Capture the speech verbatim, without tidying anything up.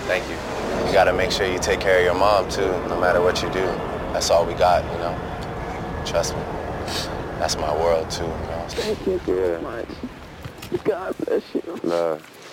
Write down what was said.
Thank you. You gotta make sure you take care of your mom, too, no matter what you do. That's all we got, you know? Trust me. That's my world, too, you know? Thank you so yeah. much. God bless you. Love.